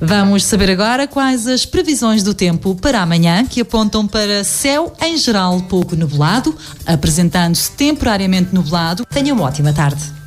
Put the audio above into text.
Vamos saber agora quais as previsões do tempo para amanhã, que apontam para céu em geral pouco nublado, apresentando-se temporariamente nublado. Tenha uma ótima tarde.